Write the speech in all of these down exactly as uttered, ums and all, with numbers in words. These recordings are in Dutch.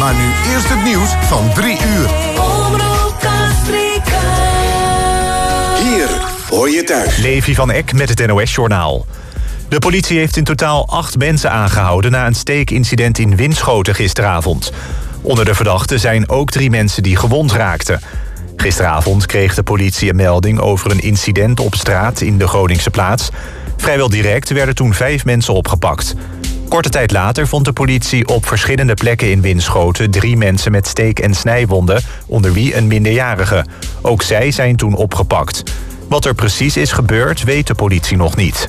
Maar nu eerst het nieuws van drie uur. Hier hoor je thuis. Levi van Eck met het N O S-journaal. De politie heeft in totaal acht mensen aangehouden na een steekincident in Winschoten gisteravond. Onder de verdachten zijn ook drie mensen die gewond raakten. Gisteravond kreeg de politie een melding over een incident op straat in de Groningse plaats. Vrijwel direct werden toen vijf mensen opgepakt. Korte tijd later vond de politie op verschillende plekken in Winschoten drie mensen met steek- en snijwonden, onder wie een minderjarige. Ook zij zijn toen opgepakt. Wat er precies is gebeurd, weet de politie nog niet.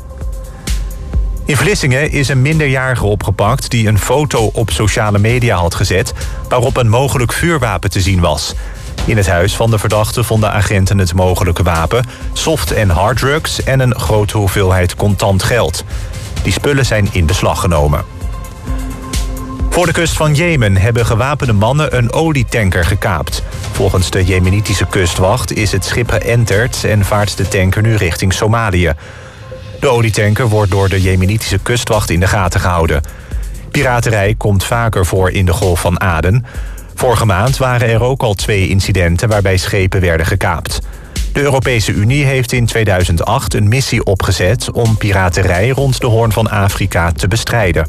In Vlissingen is een minderjarige opgepakt die een foto op sociale media had gezet waarop een mogelijk vuurwapen te zien was. In het huis van de verdachte vonden agenten het mogelijke wapen, soft- en harddrugs en een grote hoeveelheid contant geld. Die spullen zijn in beslag genomen. Voor de kust van Jemen hebben gewapende mannen een olietanker gekaapt. Volgens de Jemenitische kustwacht is het schip geënterd en vaart de tanker nu richting Somalië. De olietanker wordt door de Jemenitische kustwacht in de gaten gehouden. Piraterij komt vaker voor in de Golf van Aden. Vorige maand waren er ook al twee incidenten waarbij schepen werden gekaapt. De Europese Unie heeft in tweeduizend acht een missie opgezet om piraterij rond de Hoorn van Afrika te bestrijden.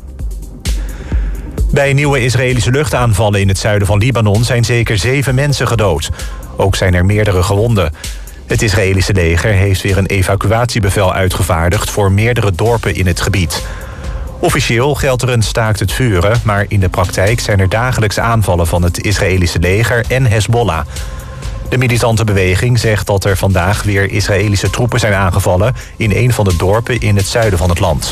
Bij nieuwe Israëlische luchtaanvallen in het zuiden van Libanon zijn zeker zeven mensen gedood. Ook zijn er meerdere gewonden. Het Israëlische leger heeft weer een evacuatiebevel uitgevaardigd voor meerdere dorpen in het gebied. Officieel geldt er een staakt het vuren, maar in de praktijk zijn er dagelijks aanvallen van het Israëlische leger en Hezbollah. De militante beweging zegt dat er vandaag weer Israëlische troepen zijn aangevallen in een van de dorpen in het zuiden van het land.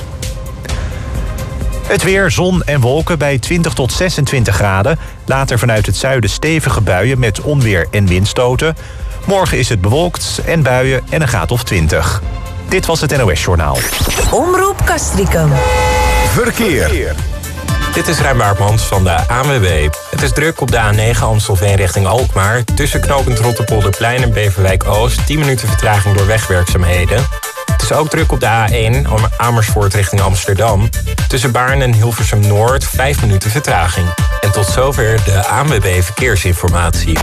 Het weer, zon en wolken bij twintig tot zesentwintig graden. Later vanuit het zuiden stevige buien met onweer en windstoten. Morgen is het bewolkt en buien en een graad of twintig. Dit was het N O S-journaal. Omroep Castricum. Verkeer. Dit is Rijn Baartmans van de A N W B. Het is druk op de A negen Amstelveen richting Alkmaar. Tussen knooppunt Rotterpolderplein en Beverwijk-Oost. tien minuten vertraging door wegwerkzaamheden. Het is ook druk op de A één Amersfoort richting Amsterdam. Tussen Baarn en Hilversum-Noord vijf minuten vertraging. En tot zover de A N W B Verkeersinformatie.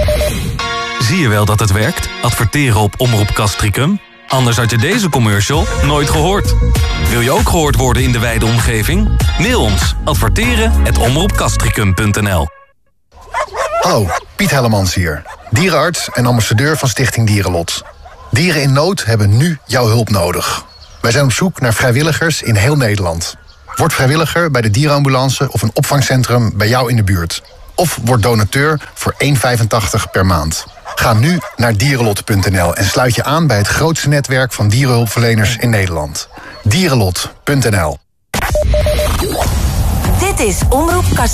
Zie je wel dat het werkt? Adverteren op Omroep Castricum? Anders had je deze commercial nooit gehoord. Wil je ook gehoord worden in de wijde omgeving? Mail ons adverteren at omroepcastricum punt n l. Hallo, Piet Hellemans hier. Dierenarts en ambassadeur van Stichting Dierenlot. Dieren in nood hebben nu jouw hulp nodig. Wij zijn op zoek naar vrijwilligers in heel Nederland. Word vrijwilliger bij de dierenambulance of een opvangcentrum bij jou in de buurt. Of word donateur voor één euro vijfentachtig per maand. Ga nu naar dierenlot punt n l en sluit je aan bij het grootste netwerk van dierenhulpverleners in Nederland. dierenlot punt n l. Dit is Omroep Castricum.